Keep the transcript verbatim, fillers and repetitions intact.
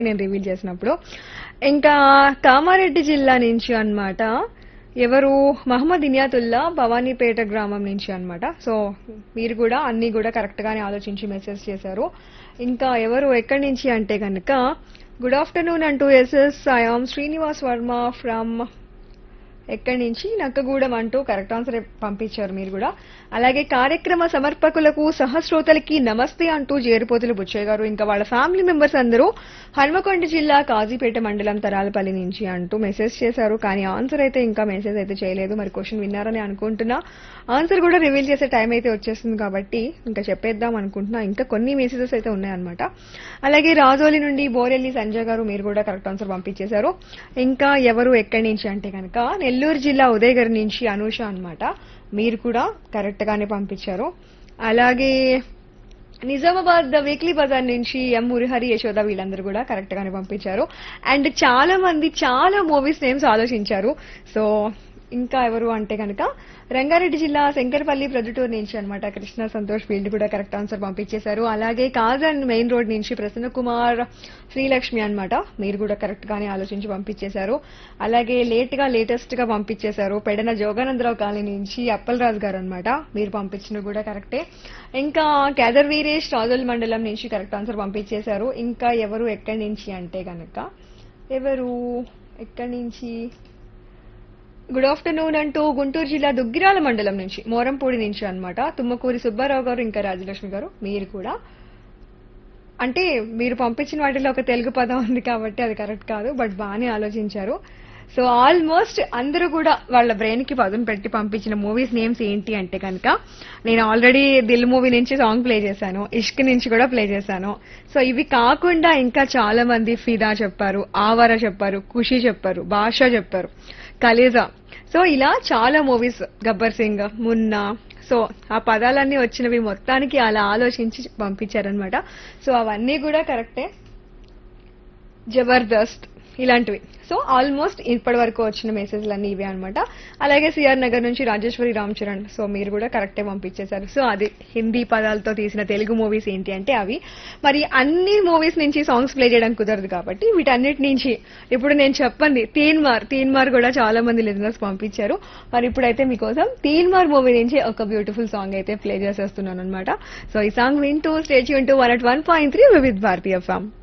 నేను రివీల్ చేసినప్పుడు. ఇంకా కామారెడ్డి జిల్లా నుంచి అన్నమాట. ఎవరు మహమ్మద్ ఇనియాతుల్లా భవానీపేట గ్రామం నుంచి అన్నమాట. సో మీరు కూడా అన్ని కూడా కరెక్ట్ గానే ఆలోచించి మెసేజ్ చేశారు. ఇంకా ఎవరు ఎక్కడి నుంచి అంటే కనుక గుడ్ ఆఫ్టర్నూన్ అంటూ SS I am Srinivas Varma from ఎక్కడి నుంచి నక్కగూడెం అంటూ కరెక్ట్ ఆన్సర్ పంపించారు మీరు కూడా. అలాగే కార్యక్రమ సమర్పకులకు సహస్రోతలకి నమస్తే అంటూ జేరుపోతులు బుచ్చయ్య గారు ఇంకా వాళ్ళ ఫ్యామిలీ మెంబర్స్ అందరూ హన్మకొండ జిల్లా కాజీపేట మండలం తరాలపల్లి నుంచి అంటూ మెసేజ్ చేశారు. కానీ ఆన్సర్ అయితే ఇంకా మెసేజ్ అయితే చేయలేదు. మరి క్వశ్చన్ విన్నారని అనుకుంటున్నా. ఆన్సర్ కూడా రివీల్ చేసే టైం అయితే వచ్చేస్తుంది కాబట్టి ఇంకా చెప్పేద్దాం అనుకుంటున్నా. ఇంకా కొన్ని మెసేజెస్ అయితే ఉన్నాయన్నమాట. అలాగే రాజోలి నుండి బోరెల్లి సంజయ్ గారు మీరు కూడా కరెక్ట్ ఆన్సర్ పంపించేశారు. ఇంకా ఎవరు ఎక్కడి నుంచి అంటే కనుక నెల్లూరు జిల్లా ఉదయగిరి నుంచి అనూష అన్నమాట. మీరు కూడా కరెక్ట్ గానే పంపించారు. అలాగే నిజామాబాద్ ద వీక్లీ బజార్ నుంచి ఎం మురిహరి యశోద వీళ్ళందరూ కూడా కరెక్ట్ గానే పంపించారు. అండ్ చాలా మంది చాలా మూవీస్ నేమ్స్ ఆలోచించారు. సో ఇంకా ఎవరు అంటే కనుక రంగారెడ్డి జిల్లా శంకరపల్లి ప్రొద్దుటూరు నుంచి అన్నమాట కృష్ణ సంతోష్ వీళ్ళు కూడా కరెక్ట్ ఆన్సర్ పంపించేశారు. అలాగే కాజన్ మెయిన్ రోడ్ నుంచి ప్రసన్న కుమార్ శ్రీలక్ష్మి అన్నమాట. మీరు కూడా కరెక్ట్ గానే ఆలోచించి పంపించేశారు. అలాగే లేట్ గా లేటెస్ట్ గా పంపించేశారు పెడన జోగానందరావు కాలనీ నుంచి అప్పలరాజు గారు అన్నమాట. మీరు పంపించిన కూడా కరెక్టే. ఇంకా కేదర్ వీరేష్ రాజోల్ మండలం నుంచి కరెక్ట్ ఆన్సర్ పంపించేశారు. ఇంకా ఎవరు ఎక్కడి నుంచి అంటే కనుక ఎవరు ఎక్కడి నుంచి గుడ్ ఆఫ్టర్నూన్ అంటూ గుంటూరు జిల్లా దుగ్గిరాల మండలం నుంచి మోరంపూడి నుంచి అన్నమాట తుమ్మకూరి సుబ్బారావు గారు ఇంకా రాజలక్ష్మి గారు మీరు కూడా అంటే మీరు పంపించిన వాటిలో ఒక తెలుగు పదం ఉంది కాబట్టి అది కరెక్ట్ కాదు బట్ బాగానే ఆలోచించారు. సో ఆల్మోస్ట్ అందరూ కూడా వాళ్ళ బ్రెయిన్ కి పదం పెట్టి పంపించిన మూవీస్ నేమ్స్ ఏంటి అంటే కనుక నేను ఆల్రెడీ దిల్ మూవీ నుంచి సాంగ్ ప్లే చేశాను, ఇష్క్ నుంచి కూడా ప్లే చేశాను. సో ఇవి కాకుండా ఇంకా చాలా మంది ఫిదా చెప్పారు, ఆవారా చెప్పారు, ఖుషి చెప్పారు, బాషా చెప్పారు, కలేజా. సో ఇలా చాలా మూవీస్ గబ్బర్ సింగ్, మున్నా. సో ఆ పదాలన్నీ వచ్చినవి మొత్తానికి అలా ఆలోచించి పంపించారనమాట. సో అవన్నీ కూడా కరెక్టే. జబర్దస్త్ ఇలాంటివి. సో ఆల్మోస్ట్ ఇప్పటి వరకు వచ్చిన మెసేజ్లు అన్ని ఇవే అనమాట. అలాగే సిఆర్ నగర్ నుంచి రాజేశ్వరి రామ్ చరణ్. సో మీరు కూడా కరెక్టే పంపించేశారు. సో అది హిందీ పదాలతో తీసిన తెలుగు మూవీస్ ఏంటి అంటే అవి. మరి అన్ని మూవీస్ నుంచి సాంగ్స్ ప్లే చేయడానికి కుదరదు కాబట్టి వీటన్నిటి నుంచి ఇప్పుడు నేను చెప్పండి తీన్మార్ తీన్మార్ కూడా చాలా మంది లిజనర్స్ పంపించారు. మరి ఇప్పుడైతే మీకోసం తీన్మార్ మూవీ నుంచి ఒక బ్యూటిఫుల్ సాంగ్ అయితే ప్లే చేసేస్తున్నాను అనమాట. సో ఈ సాంగ్ వింటూ స్టేజ్ వింటూ one at one point three Vividh Bharatiya FM.